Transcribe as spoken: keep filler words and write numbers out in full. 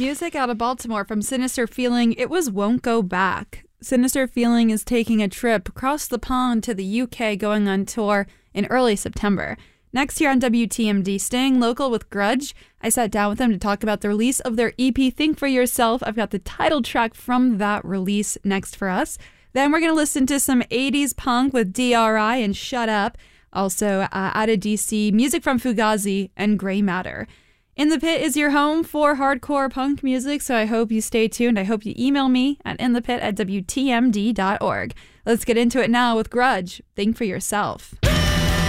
Music out of Baltimore from Sinister Feeling. It was Won't Go Back. Sinister Feeling is taking a trip across the pond to the U K, going on tour in early September. Next year on W T M D, staying local with Grudge. I sat down with them to talk about the release of their E P, Think For Yourself. I've got the title track from that release next for us. Then we're going to listen to some eighties punk with D R I and Shut Up. Also, uh, out of D C, music from Fugazi and Grey Matter. In the Pit is your home for hardcore punk music, so I hope you stay tuned. I hope you email me at inthepit at W T M D dot org. Let's get into it now with Grudge. Think For Yourself.